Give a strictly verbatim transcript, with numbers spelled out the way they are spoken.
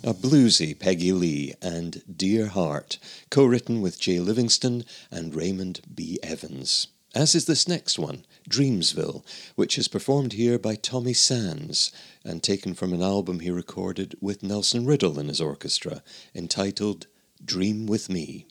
A bluesy Peggy Lee and Dear Heart, co-written with Jay Livingston and Raymond B. Evans. As is this next one, Dreamsville, which is performed here by Tommy Sands and taken from an album he recorded with Nelson Riddle in his orchestra, entitled Dream With Me.